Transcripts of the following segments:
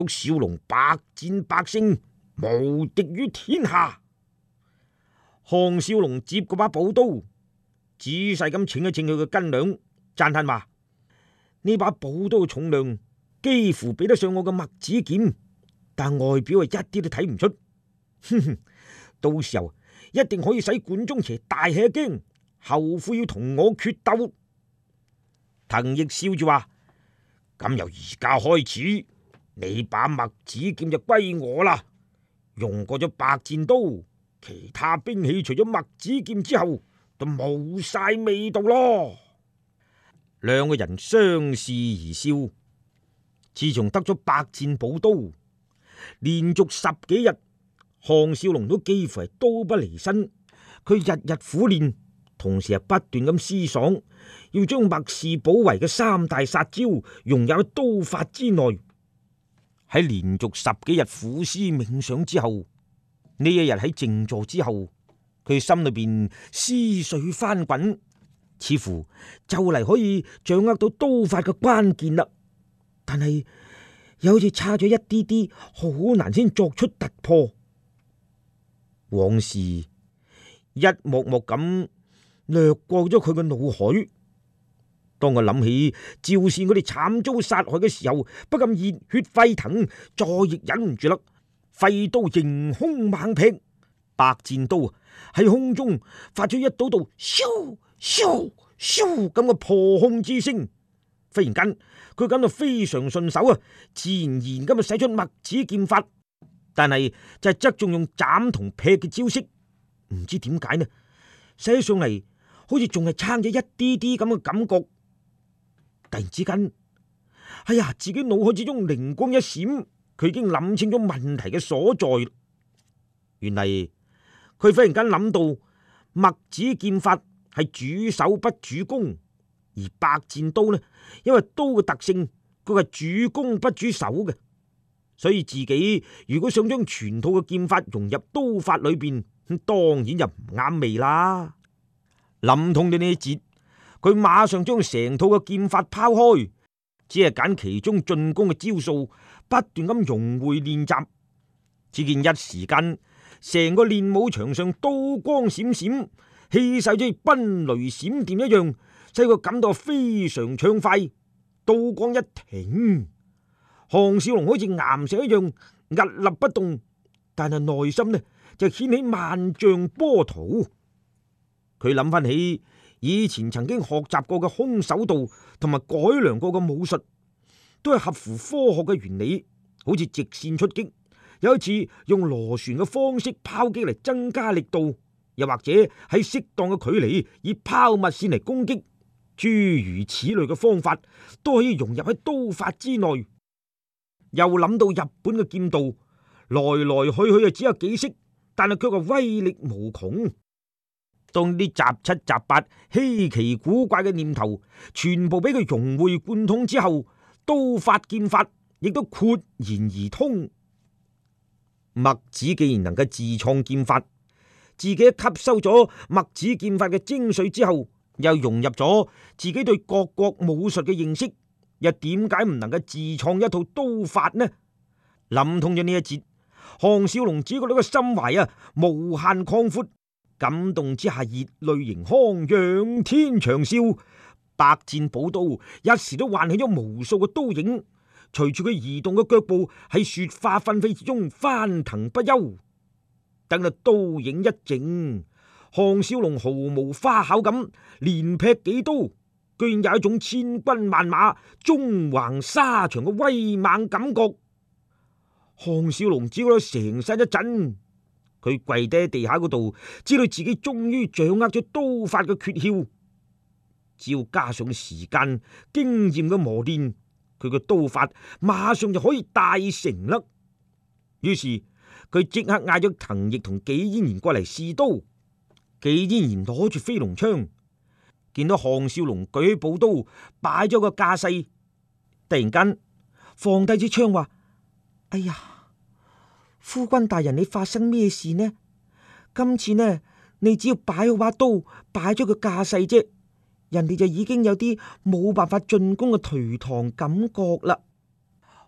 少龍百戰百勝，無敵於天下。項少龍接嗰把寶刀，仔細咁稱一稱佢嘅斤兩，讚嘆話：呢把寶刀嘅重量幾乎比得上我嘅墨子劍，但外表係一啲都睇唔出。哼哼，到時候一定可以使管中邪大吃一驚，後悔要同我決鬥。藤亦笑住話：咁由而家開始，你把墨子劍就歸我啦。用過咗百戰刀，其他兵器除咗墨子劍之後，都冇晒味道咯。兩個人相視而笑。自從得咗百戰寶刀，連續10幾日，項少龍都幾乎係刀不離身。佢日日苦練，同時係不斷咁思爽，要將墨氏寶圍嘅3大殺招融入喺刀法之內。喺連續10幾日苦思冥想之後，呢一日喺靜坐之後，佢心裏邊思緒翻滾，似乎就嚟可以掌握到刀法嘅關鍵啦。但係又好似差咗一啲啲，好難先作出突破。往事一幕幕咁掠過咗佢嘅腦海。當我諗起趙善佢哋慘遭殺害嘅時候，不禁熱血沸騰，再亦忍唔住啦，揮刀迎空猛劈，百戰刀喺空中發出一道道咻咻咻咁嘅破空之聲。忽然間，佢感到非常順手啊，自然而然咁使出墨子劍法，但係就係側重用斬同劈嘅招式，唔知點解呢，使起上嚟好似仲係差咗一啲啲咁嘅感覺。突然之間，哎呀，自己腦海之中靈光一閃，佢已經諗清咗問題嘅所在。原嚟佢忽然間諗到墨子劍法係主手不主攻，而百戰刀呢，因為刀嘅特性，佢係主攻不主手嘅，所以自己如果想將全套嘅劍法融入刀法裏邊，咁當然就唔啱味啦。諗通咗呢一節，佢馬上將成套嘅劍法拋開，只係揀其中進攻嘅招數，不斷咁融會練習。只見一時間，成個練武場上刀光閃閃，氣勢就似奔雷閃電一樣，使佢感到非常暢快。刀光一停，項少龍好似岩石一樣屹立不動，但係內心呢就掀起萬丈波濤。佢諗翻起以前曾經學習過嘅空手道同埋改良過嘅武術，都係合乎科學嘅原理，好似直線出擊，有一次用螺旋嘅方式拋擊嚟增加力度，又或者喺適當嘅距離以拋物線嚟攻擊，諸如此類嘅方法都可以融入喺刀法之內。又諗到日本嘅劍道，來來去去只有幾式，但係卻係威力無窮。當啲雜七雜八、稀奇古怪嘅念頭全部俾佢融會貫通之後，刀法劍法亦都豁然而通。墨子既然能夠自創劍法，自己吸收咗墨子劍法嘅精髓之後，又融入咗自己對各國武術嘅認識，又點解唔能夠自創一套刀法呢？諗通咗呢一節，項少龍只覺得個心懷無限擴闊。感動之下，熱淚盈眶，仰天長嘯。百戰寶刀一時都喚起咗無數嘅刀影，隨住佢移動嘅腳步喺雪花紛飛之中翻騰不休。等到刀影一靜，項少龍毫無花巧咁連劈幾刀，居然有一種千軍萬馬縱橫沙場嘅威猛感覺。項少龍只覺得成身一震。佢跪低喺地下嗰度，知道自己終於掌握咗刀法嘅訣竅，只要加上時間經驗嘅磨練，佢嘅刀法馬上就可以大成啦。於是佢即刻嗌咗藤亦同紀嫣然過嚟試刀。紀嫣然攞住飛龍槍，見到項少龍舉起寶刀擺咗個架勢，突然間放低支槍話：哎呀！夫君大人，你發生咩事呢？今次呢，你只要擺好把刀，擺咗個架勢啫，人哋就已經有啲冇辦法進攻嘅頹唐感覺啦。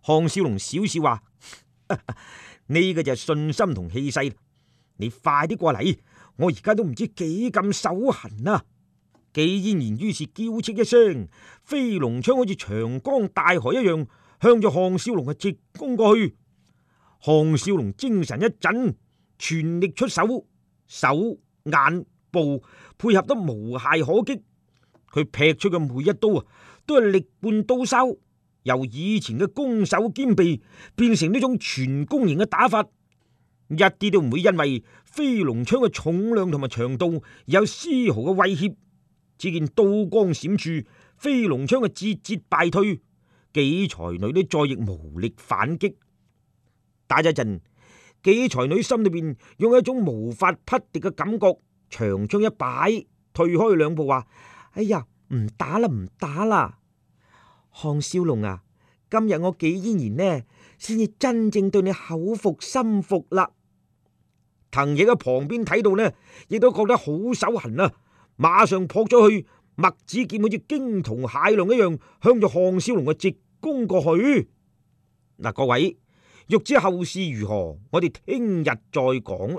項少龍笑笑話：呢個就係信心同氣勢，你快啲過嚟，我而家都唔知幾咁手痕啊！紀嫣然於是嬌叱一聲，飛龍槍好似長江大海一樣向住項少龍直攻過去。項少龍精神一振，全力出手，手眼步配合得無懈可擊。佢劈出嘅每一刀都係力貫刀鞘，由以前嘅攻守兼備變成呢種全攻型嘅打法，一啲都唔會因為飛龍槍嘅重量同埋長度有絲毫嘅威脅。只見刀光閃爍，飛龍槍嘅節節敗退，紀才女都再亦無力反擊。打咗一陣，紀才女心裏邊用一種無法匹敵嘅感覺，長槍一擺，退開兩步，話：哎呀，唔打啦，唔打啦！項少龍啊，今日我紀嫣然呢，先至真正對你口服心服啦。藤野喺旁邊睇到呢，亦都覺得好手痕啊！馬上撲咗去，墨子劍好似驚濤駭浪一樣，向住項少龍嘅直攻過去。嗱，各位，欲知後事如何，我哋聽日再講啦。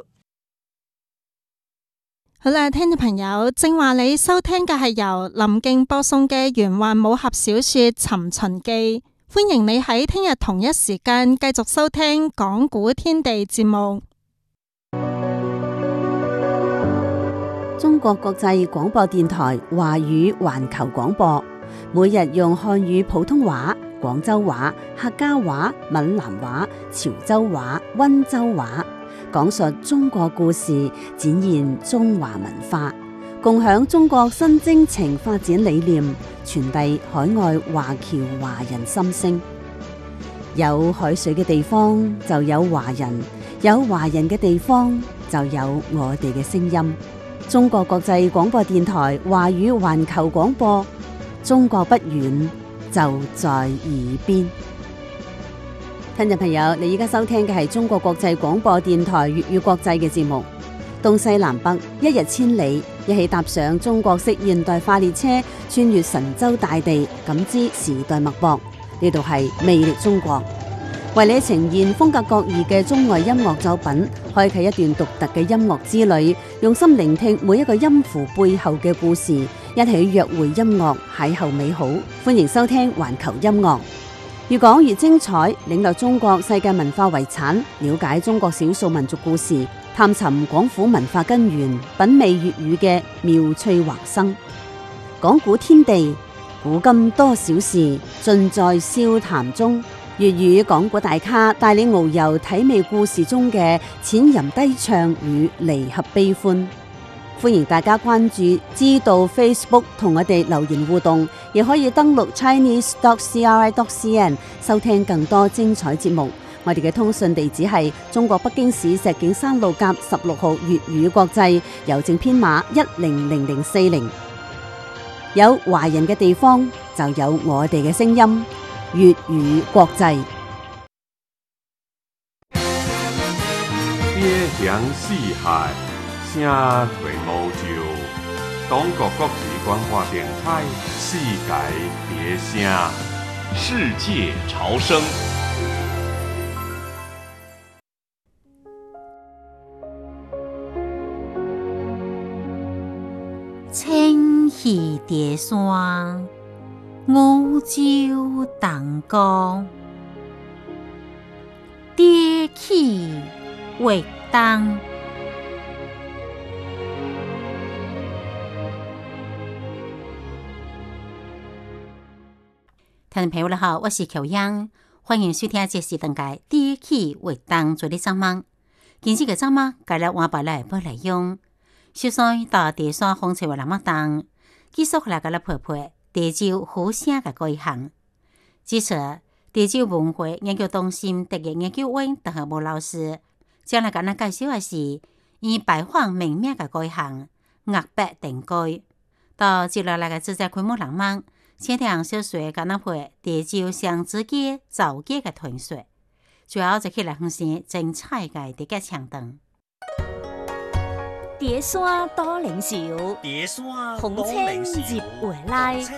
好啦，聽眾朋友，正話你收聽嘅係由林敬播送嘅玄幻武俠小說《尋秦記》，歡迎你喺聽日同一時間繼續收聽講古天地節目。 中國國際廣播電台華語環球廣播，每日用漢語普通話、廣州話、客家話、閩南話、潮州話、溫州話，講述中國故事，展現中華文化，共享中國新征程發展理念，傳遞海外華僑華人心聲。有海水嘅地方就有華人，有華人嘅地方就有我哋嘅聲音。中國國際廣播電台華語環球廣播，中國不遠，就在耳邊。聽眾朋友，你而家收聽嘅係中國國際廣播電台粵語國際嘅節目。東西南北，一日千里，一起踏上中國式現代化列車，穿越神州大地，感知時代脈搏。呢度係魅力中國，為你呈現風格各異嘅中外音樂作品，開啟一段獨特嘅音樂之旅，用心聆聽每一個音符背後嘅故事，一起約會音樂，邂逅美好。歡迎收聽環球音樂，越講越精彩，領略中國世界文化遺產，了解中國少數民族故事，探尋廣府文化根源，品味粵語嘅妙趣橫生。講古天地，古今多少事，盡在笑談中。粵語講古大咖帶你遨遊體味故事中嘅淺吟低唱與離合悲歡。歡迎大家關注知道 Facebook 同我哋留言互動，亦可以登錄 chinese.cri.cn 收聽更多精彩節目。我哋嘅通訊地址係中國北京市石景山路甲16號粵語國際，郵政編碼100040。有華人嘅地方就有我哋嘅聲音。粵語國際， 邊疆四海，聲隨無就。中國國際廣播電台，世界別聲，世界潮聲。 青溪蝶山，澳洲淡江，蝶起活動。聽眾朋友你好，我是喬央，歡迎收聽這時段嘅蝶起活動做啲節目。今次嘅節目介紹我把來播內容，首先到蝶山風吹話那麼凍，繼續來個來陪陪。蝶洲好聲嘅改行，指出蝶洲文化研究中心特約研究員鄧學武老師將來跟咱介紹嘅是以拜訪名名嘅改行額白定改，到接落來嘅自在開幕浪漫，先聽小說跟咱陪蝶洲雙子街造街嘅傳說，最後就起來分享精彩嘅蝶嘅唱段。 蝶山多靈少， 蝶山紅青葉回來。